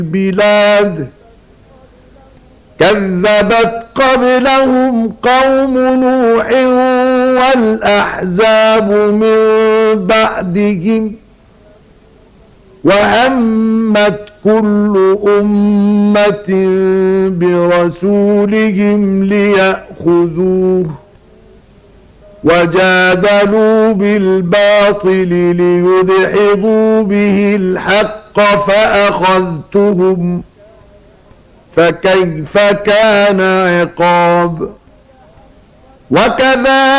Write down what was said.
البلاد كذبت قبلهم قوم نوح والأحزاب من بعدهم وهمت كل أمة برسولهم ليأخذوه وجادلوا بالباطل ليدحضوا به الحق فأخذتهم فكيف كان عقاب وكذلك